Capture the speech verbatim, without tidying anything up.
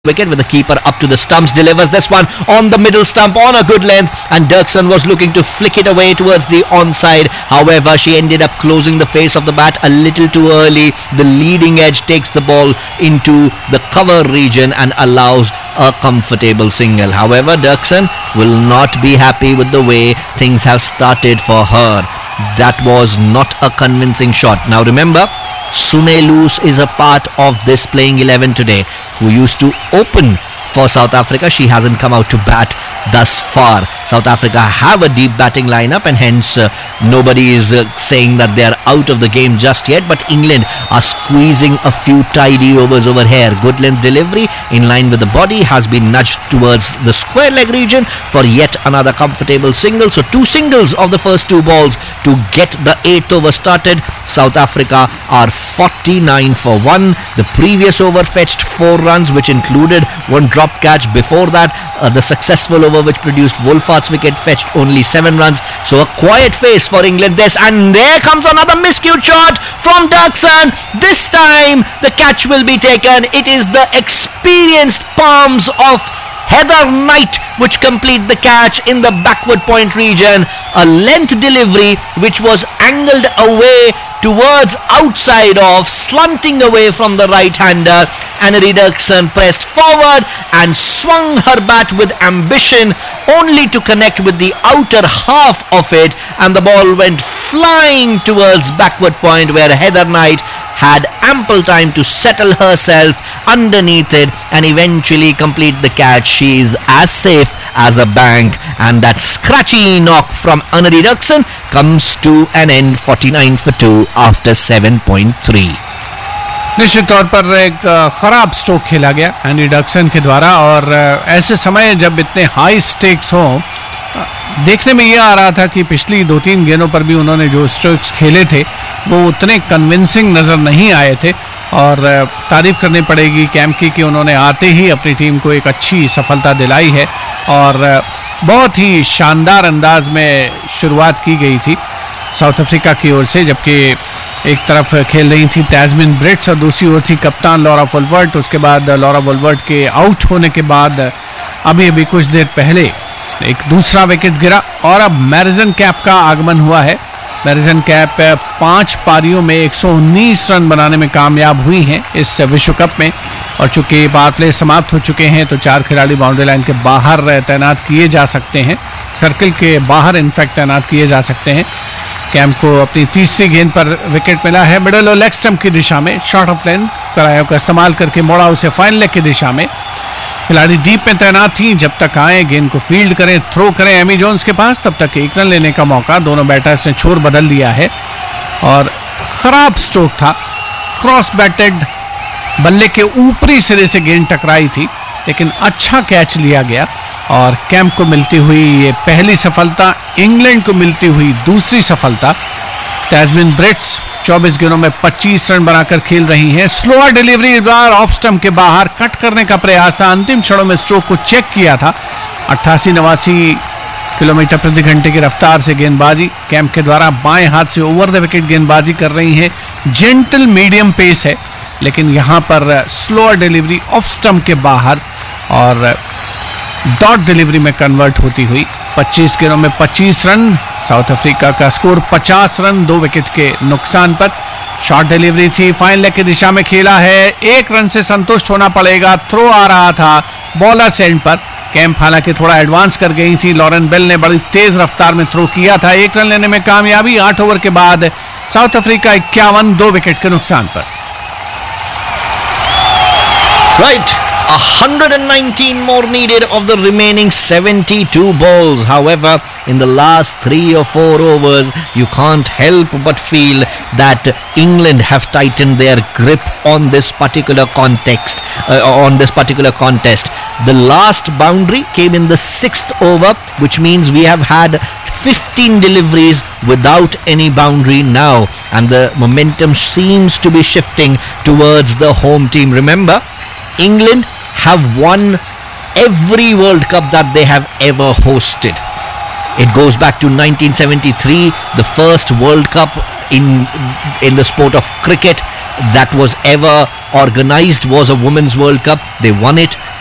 wicket with the keeper up to the stumps, delivers this one on the middle stump on a good length, and Dirksen was looking to flick it away towards the onside. However, she ended up closing the face of the bat a little too early. The leading edge takes the ball into the cover region and allows a comfortable single. However, Dirksen will not be happy with the way things have started for her. That was not a convincing shot. Now remember, Sune Loose is a part of this playing eleven today, who used to open for South Africa. She hasn't come out to bat thus far. South Africa have a deep batting lineup, and hence uh, nobody is uh, saying that they are out of the game just yet, but England are squeezing a few tidy overs over here. Good length delivery in line with the body has been nudged towards the square leg region for yet another comfortable single. So two singles of the first two balls to get the eighth over started. South Africa are forty-nine for one. The previous over fetched four runs, which included one drop catch. Before that, uh, the successful over which produced Wolfart's wicket fetched only seven runs. So a quiet face for England this, and there comes another miscued shot from Dirksen. This time the catch will be taken. It is the experienced palms of Heather Knight which complete the catch in the backward point region. A length delivery which was angled away towards outside off, slanting away from the right-hander. Annemarie Dirksen pressed forward and swung her bat with ambition, only to connect with the outer half of it, and the ball went flying towards backward point, where Heather Knight had ample time to settle herself underneath it and eventually complete the catch. She is as safe as a bank, and that scratchy knock from Annemarie Dirksen comes to an end, forty-nine for two after seven point three. निश्चित तौर पर एक खराब stroke खेला गया Andy डर्कसन के द्वारा, और ऐसे समय जब इतने हाई स्टेक्स हों, देखने में ये आ रहा था कि पिछली दो तीन गेंदों पर भी उन्होंने जो स्ट्रोक्स खेले थे वो उतने कन्विंसिंग नज़र नहीं आए थे, और तारीफ करनी पड़ेगी कैम्प की कि उन्होंने आते ही अपनी टीम को एक अच्छी सफलता दिलाई है, और बहुत ही शानदार अंदाज में शुरुआत की गई थी साउथ अफ्रीका की ओर से, जबकि एक तरफ खेल रही थी तैस्मिन ब्रिट्स और दूसरी ओर थी कप्तान लॉरा वुलवर्ट। उसके बाद लॉरा वुलवर्ट के आउट होने के बाद अभी अभी कुछ देर पहले एक दूसरा विकेट गिरा, और अब मैरिजन कैप का आगमन हुआ है। मैरिजन कैप पांच पारियों में एक सौ उन्नीस रन बनाने में कामयाब हुई हैं इस विश्व कप में, और चूंकि पावर प्ले समाप्त हो चुके हैं तो चार खिलाड़ी बाउंड्री लाइन के बाहर तैनात किए जा सकते हैं, सर्कल के बाहर इनफैक्ट तैनात किए जा सकते हैं। कैम्प को अपनी तीसरी गेंद पर विकेट मिला है, मिडल और लेग स्टंप की दिशा में, शॉर्ट ऑफ लेंथ करायों का इस्तेमाल करके मोड़ा उसे फाइन लेग की दिशा में। खिलाड़ी डीप में तैनात थी, जब तक आए गेंद को फील्ड करें, थ्रो करें एमी जोन्स के पास, तब तक एक रन लेने का मौका। दोनों बैटर्स ने छोर बदल लिया है, और खराब स्ट्रोक था, क्रॉस बैटेड बल्ले के ऊपरी सिरे से गेंद टकराई थी, लेकिन अच्छा कैच लिया गया, और कैम्प को मिलती हुई ये पहली सफलता, इंग्लैंड को मिलती हुई दूसरी सफलता। तैस्मिन ब्रिट्स चौबीस गेंदों में पच्चीस रन बनाकर खेल रही हैं। स्लोअर डिलीवरी इस बार ऑफ स्टंप के बाहर कट करने का प्रयास था, अंतिम क्षणों में स्ट्रोक को चेक किया था। अट्ठासी नवासी किलोमीटर प्रति घंटे की रफ्तार से गेंदबाजी कैम्प के द्वारा बाएं हाथ से ओवर द विकेट गेंदबाजी कर रही हैं। जेंटल मीडियम पेस है, लेकिन यहाँ पर स्लोअर डिलीवरी ऑफ स्टंप के बाहर और डॉट डिलीवरी में कन्वर्ट होती हुई पच्चीस गेंदों में पच्चीस रन। साउथ अफ्रीका का स्कोर पचास रन दो विकेट के नुकसान पर। शॉर्ट डिलीवरी थी, फाइन लेग की दिशा में खेला है, एक रन से संतुष्ट होना पड़ेगा। थ्रो आ रहा था बॉलर सेंड पर, कैम्प हालांकि थोड़ा एडवांस कर गई थी। लॉरेन बेल ने बड़ी तेज रफ्तार में थ्रो किया था, एक रन लेने में कामयाबी। आठ ओवर के बाद साउथ अफ्रीका इक्यावन दो विकेट के नुकसान पर। Right. one hundred nineteen more needed of the remaining seventy-two balls. However, in the last three or four overs, you can't help but feel that England have tightened their grip on this particular context, uh, on this particular contest. The last boundary came in the sixth over, which means we have had fifteen deliveries without any boundary now, and the momentum seems to be shifting towards the home team. Remember, England have won every World Cup that they have ever hosted. It goes back to nineteen seventy-three, the first World Cup in in the sport of cricket. that was ever organized was a Women's World Cup. They won it.